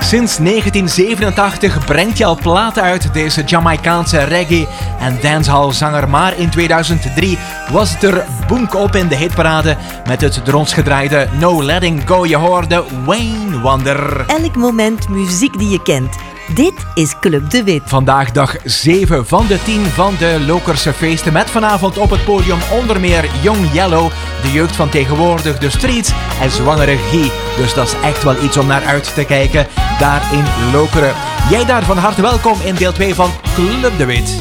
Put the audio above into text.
Sinds 1987 brengt hij al platen uit, deze Jamaicaanse reggae- en dancehall-zanger. Maar in 2003 was het er boenk op in de hitparade met het door ons gedraaide No Letting Go. Je hoorde Wayne Wonder. Elk moment muziek die je kent. Dit is Club de Wit. Vandaag dag 7 van de 10 van de Lokerse feesten. Met vanavond op het podium onder meer Young Yellow, de jeugd van tegenwoordig, de Streets en Zwangere Guy. Dus dat is echt wel iets om naar uit te kijken daar in Lokeren. Jij daar van harte welkom in deel 2 van Club de Wit.